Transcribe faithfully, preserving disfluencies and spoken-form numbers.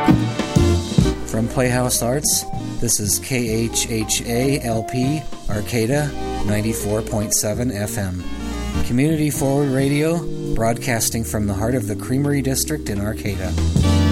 From Playhouse Arts, this is K H H A L P Arcata ninety-four point seven F M. Community Forward Radio, broadcasting from the heart of the Creamery District in Arcata.